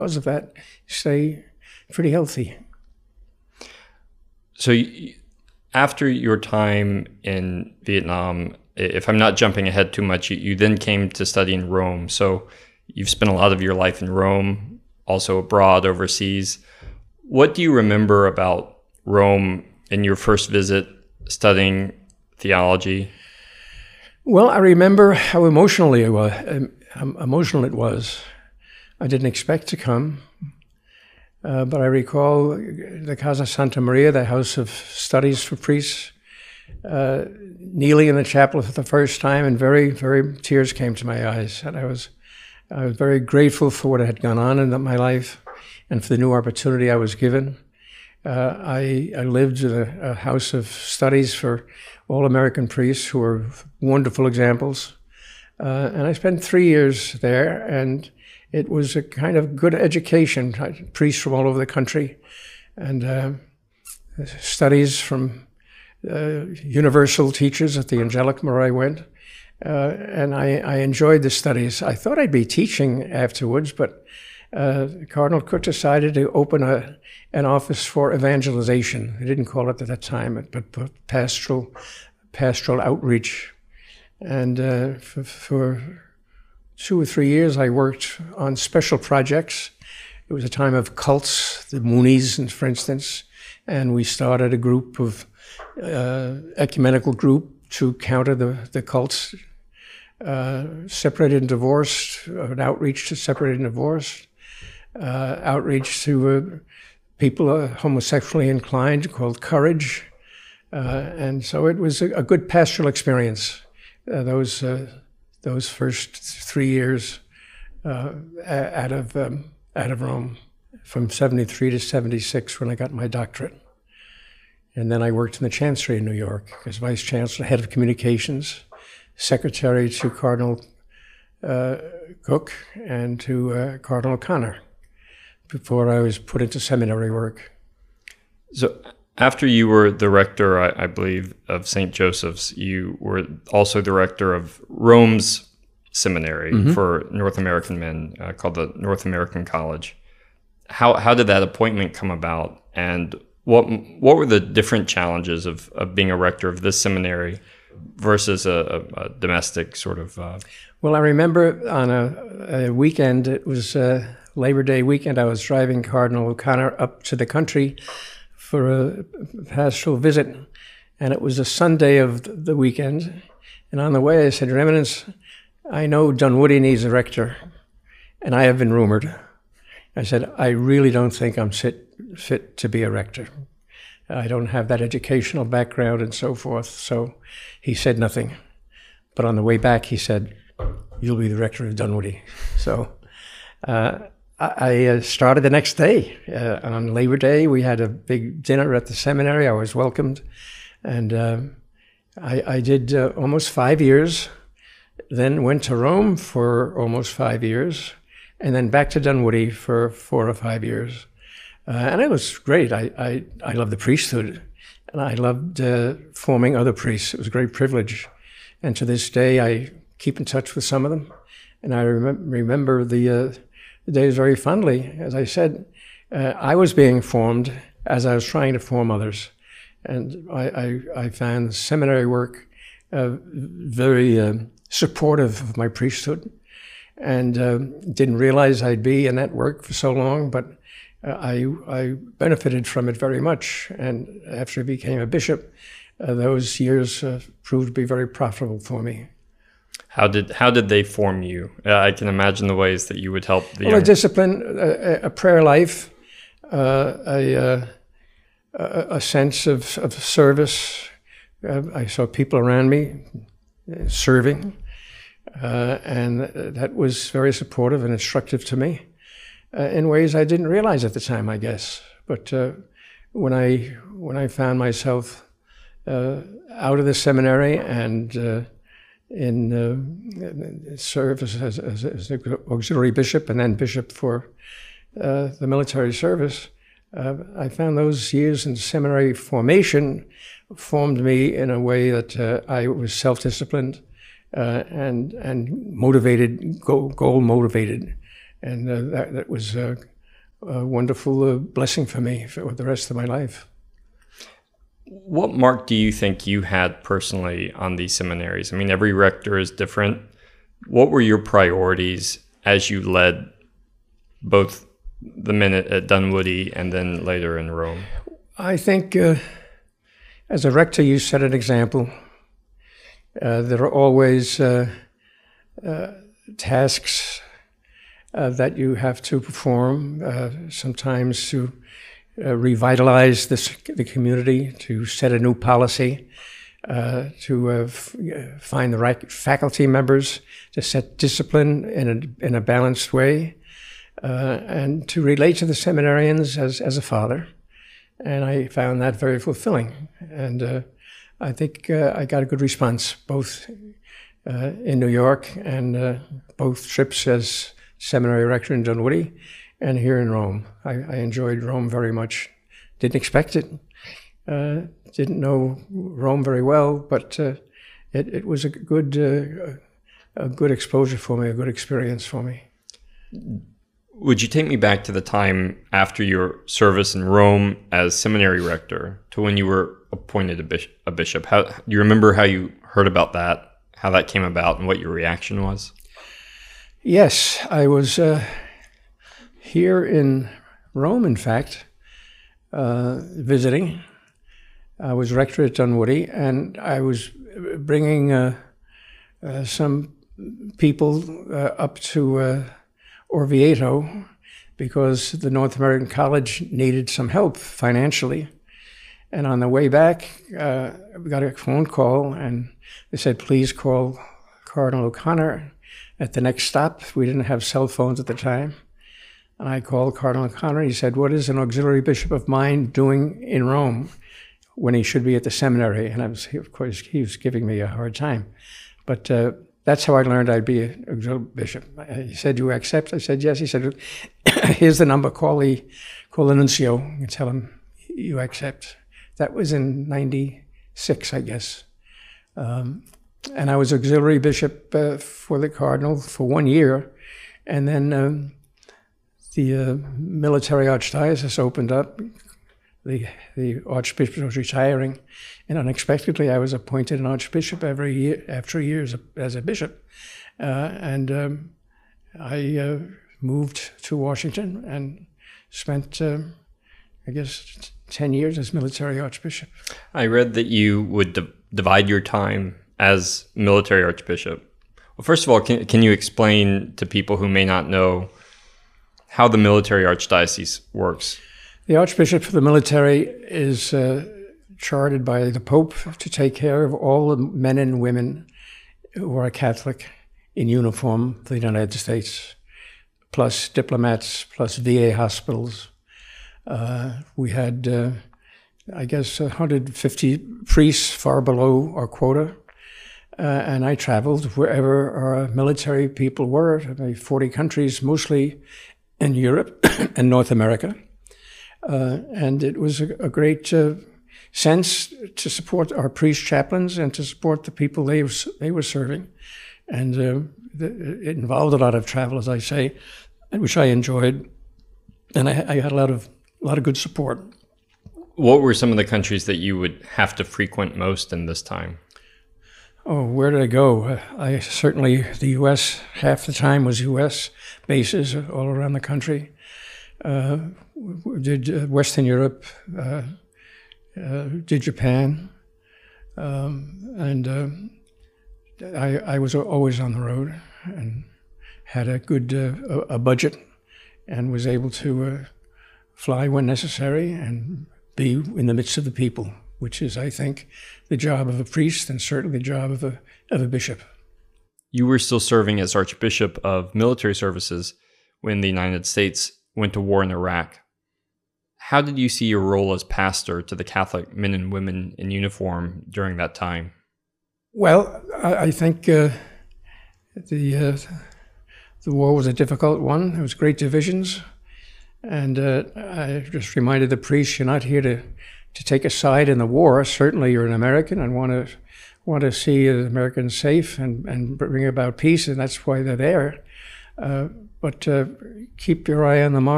because of that, stay pretty healthy. So after your time in Vietnam, if I'm not jumping ahead too much, you then came to study in Rome. So you've spent a lot of your life in Rome, also abroad, overseas. What do you remember about Rome in your first visit studying theology? Well, I remember how emotional it was. I didn't expect to come, but I recall the Casa Santa Maria, the house of studies for priests, kneeling in the chapel for the first time, and very tears came to my eyes. And I was very grateful for what had gone on in my life and for the new opportunity I was given. I lived in a house of studies for all American priests who were wonderful examples. And I spent 3 years there, and it was a kind of good education. Priests from all over the country, and studies from universal teachers at the Angelicum where I went. And I enjoyed the studies. I thought I'd be teaching afterwards, but Cardinal Cook decided to open an office for evangelization. They didn't call it at that time, but pastoral outreach. And for 2 or 3 years, I worked on special projects. It was a time of cults, the Moonies, for instance, and we started a group of ecumenical group to counter the cults, separated and divorced, an outreach to separated and divorced, outreach to people homosexually inclined called Courage. And so it was a good pastoral experience, those first 3 years out of Rome, from 73 to 76 when I got my doctorate. And then I worked in the Chancery in New York as Vice Chancellor, Head of Communications, Secretary to Cardinal Cook and to Cardinal O'Connor before I was put into seminary work. So after you were the rector, I believe, of St. Joseph's, you were also the rector of Rome's seminary for North American men called the North American College. How did that appointment come about, and what were the different challenges of being a rector of this seminary versus a domestic sort of? Well, I remember on a weekend, it was Labor Day weekend, I was driving Cardinal O'Connor up to the country for a pastoral visit, and it was a Sunday of the weekend. And on the way, I said, "Your Eminence, I know Dunwoody needs a rector, and I have been rumored." I said, "I really don't think I'm fit to be a rector. I don't have that educational background and so forth." So he said nothing. But on the way back, he said, "You'll be the rector of Dunwoody." So I started the next day. On Labor Day, we had a big dinner at the seminary. I was welcomed. And I did almost 5 years, then went to Rome for almost 5 years, and then back to Dunwoody for 4 or 5 years. And it was great. I loved the priesthood, and I loved forming other priests. It was a great privilege. And to this day, I keep in touch with some of them. And I remember the days very fondly. As I said, I was being formed as I was trying to form others. And I found seminary work very supportive of my priesthood, and didn't realize I'd be in that work for so long, but I benefited from it very much. And after I became a bishop, those years proved to be very profitable for me. How did they form you? I can imagine the ways that you would help the a discipline, a prayer life, a sense of service. I saw people around me serving, and that was very supportive and instructive to me in ways I didn't realize at the time, I guess. But when I found myself out of the seminary and in service as an auxiliary bishop and then bishop for the military service, I found those years in seminary formation formed me in a way that I was self-disciplined and motivated, goal motivated, and that was a wonderful blessing for me for the rest of my life. What mark do you think you had personally on these seminaries? I mean, every rector is different. What were your priorities as you led both the men at Dunwoody and then later in Rome? I think as a rector, you set an example. There are always tasks that you have to perform, sometimes to revitalize the community, to set a new policy, to find the right faculty members, to set discipline in a balanced way, and to relate to the seminarians as a father. And I found that very fulfilling. And I think I got a good response, both in New York and both trips as seminary rector in Dunwoody and here in Rome. I enjoyed Rome very much. Didn't expect it. Didn't know Rome very well, but it was a good exposure for me, a good experience for me. Would you take me back to the time after your service in Rome as seminary rector to when you were appointed a bishop? How do you remember how you heard about that, how that came about, and what your reaction was? Yes, I was here in Rome, in fact, visiting. I was rector at Dunwoody, and I was bringing some people up to Orvieto because the North American College needed some help financially. And on the way back, we got a phone call, and they said, please call Cardinal O'Connor at the next stop. We didn't have cell phones at the time. And I called Cardinal O'Connor. He said, what is an auxiliary bishop of mine doing in Rome when he should be at the seminary? And of course, he was giving me a hard time. But that's how I learned I'd be an auxiliary bishop. He said, you accept? I said, yes. He said, here's the number. Call the nuncio and tell him you accept. That was in 96, I guess. And I was auxiliary bishop for the cardinal for 1 year. And then the military archdiocese opened up. The archbishop was retiring, and unexpectedly I was appointed an archbishop every year after a year as a bishop. And I moved to Washington and spent, I guess, 10 years as military archbishop. I read that you would divide your time as military archbishop. Well, first of all, can you explain to people who may not know how the military archdiocese works? The archbishop for the military is chartered by the Pope to take care of all the men and women who are Catholic in uniform for the United States, plus diplomats, plus VA hospitals. We had, I guess, 150 priests, far below our quota. And I traveled wherever our military people were, 40 countries, mostly in Europe and North America. And it was a great sense to support our priest chaplains and to support the people they were serving. And it involved a lot of travel, as I say, which I enjoyed. And I had a lot of good support. What were some of the countries that you would have to frequent most in this time? Oh, where did I go? I certainly, the U.S., half the time was U.S. bases all around the country. Did Western Europe, did Japan, and I was always on the road and had a good a budget and was able to fly when necessary and be in the midst of the people, which is, I think, the job of a priest and certainly the job of a bishop. You were still serving as Archbishop of Military Services when the United States went to war in Iraq. How did you see your role as pastor to the Catholic men and women in uniform during that time? Well, I think the war was a difficult one. There was great divisions. And I just reminded the priests, you're not here to take a side in the war. Certainly you're an American and want to see the Americans safe and bring about peace, and that's why they're there. But keep your eye on the mark.